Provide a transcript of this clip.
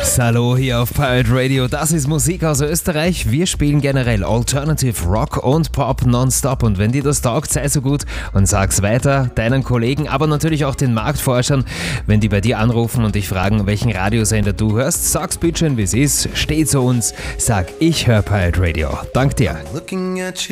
Hallo hier auf Pirate Radio, das ist Musik aus Österreich. Wir spielen generell Alternative Rock und Pop nonstop und wenn dir das taugt, sei so gut und sag's weiter deinen Kollegen, aber natürlich auch den Marktforschern, wenn die bei dir anrufen und dich fragen, welchen Radiosender du hörst, sag's bitte schön, wie es ist, steh zu uns, sag ich höre Pirate Radio. Dank dir.